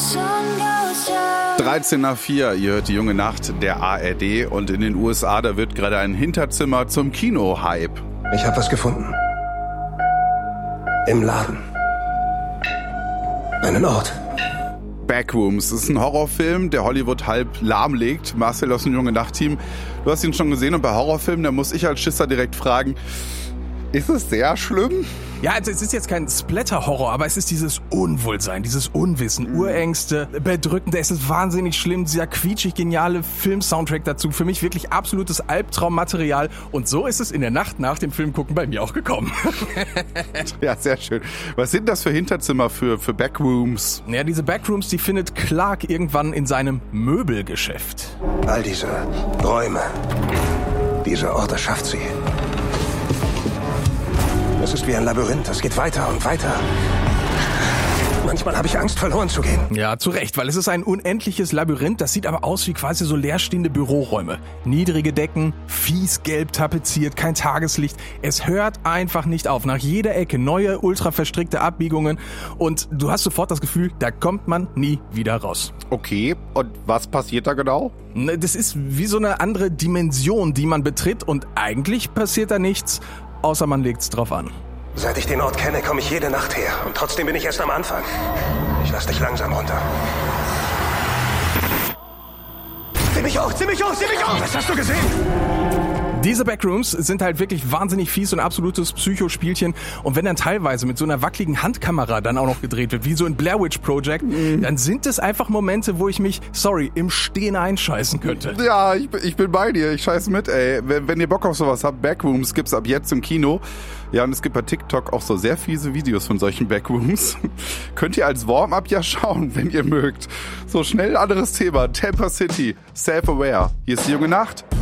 13 nach 4, ihr hört die junge Nacht der ARD und in den USA, da wird gerade ein Hinterzimmer zum Kino-Hype. Ich habe was gefunden. Im Laden. Einen Ort. Backrooms, das ist ein Horrorfilm, der Hollywood halb lahmlegt. Marcel aus dem junge Nacht-Team, du hast ihn schon gesehen und bei Horrorfilmen, da muss ich als Schisser direkt fragen, ist es sehr schlimm? Ja, also es ist jetzt kein Splatter-Horror, aber es ist dieses Unwohlsein, dieses Unwissen, Urängste, Bedrückende. Es ist wahnsinnig schlimm, dieser quietschig geniale Film-Soundtrack dazu. Für mich wirklich absolutes Albtraummaterial. Und so ist es in der Nacht nach dem Filmgucken bei mir auch gekommen. Ja, sehr schön. Was sind das für Hinterzimmer für Backrooms? Ja, diese Backrooms, die findet Clark irgendwann in seinem Möbelgeschäft. All diese Räume, diese Orte schafft sie. Es ist wie ein Labyrinth, es geht weiter und weiter. Manchmal habe ich Angst, verloren zu gehen. Ja, zu Recht, weil es ist ein unendliches Labyrinth, das sieht aber aus wie quasi so leerstehende Büroräume. Niedrige Decken, fies gelb tapeziert, kein Tageslicht. Es hört einfach nicht auf. Nach jeder Ecke neue, ultra verstrickte Abbiegungen und du hast sofort das Gefühl, da kommt man nie wieder raus. Okay, und was passiert da genau? Das ist wie so eine andere Dimension, die man betritt und eigentlich passiert da nichts, außer man legt's drauf an. Seit ich den Ort kenne, komme ich jede Nacht her. Und trotzdem bin ich erst am Anfang. Ich lass dich langsam runter. Zieh mich hoch, zieh mich hoch, zieh mich hoch! Was hast du gesehen? Diese Backrooms sind halt wirklich wahnsinnig fies und absolutes Psychospielchen. Und wenn dann teilweise mit so einer wackeligen Handkamera dann auch noch gedreht wird, wie so in Blair Witch Project, dann sind es einfach Momente, wo ich mich, im Stehen einscheißen könnte. Ja, ich bin bei dir. Ich scheiß mit, ey. Wenn ihr Bock auf sowas habt, Backrooms gibt's ab jetzt im Kino. Ja, und es gibt bei TikTok auch so sehr fiese Videos von solchen Backrooms. Könnt ihr als Warm-up ja schauen, wenn ihr mögt. So, schnell anderes Thema. Tampa City, Self-Aware. Hier ist die junge Nacht.